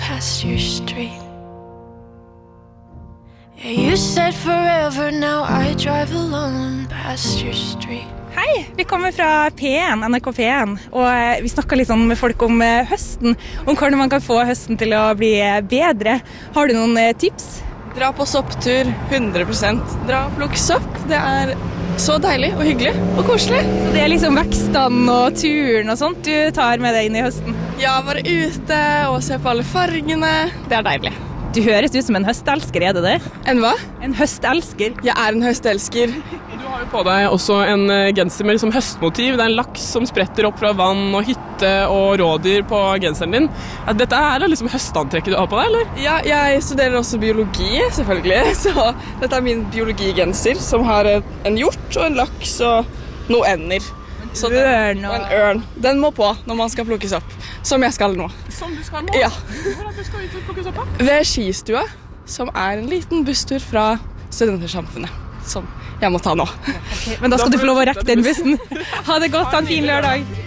past your street. Yeah, you said forever, now I drive alone past your street. Hei, vi kommer fra P1, NRK P1, og vi snakker litt sånn med folk om høsten, om hvordan man kan få høsten til å bli bedre. Har du noen tips? Dra på sopptur, 100%. Dra og plukk sopp. Det er så deilig og hyggelig og koselig. Så det er liksom vekstene og turen og sånt du tar med deg inn i høsten? Ja, være ute og se på alle fargene. Det er deilig. Du høres ut som en høstelsker, er det det? En hva? En høstelsker. Jeg er en høstelsker. Du har jo på deg også en genser med liksom høstmotiv. Det er en laks som spretter opp fra vann og hytte og rådyr på genseren din. Dette er liksom høstantrekket du har på deg, eller? Ja, jeg studerer også biologi, selvfølgelig. Så dette er min biologigenser, som har en hjort og en laks og noen ender. Så Ørn og en ørn. Den må på når man skal plukkes opp, som jeg skal nå. Som du skal nå? Ja. Hvor er det du skal ut og plukkes opp da? Ved skistua, som er en liten busstur fra Studentersamfunnet, som jeg må ta nå. Okay, men da skal du få lov å rekke den bussen. Ha det godt, ha en fin lørdag.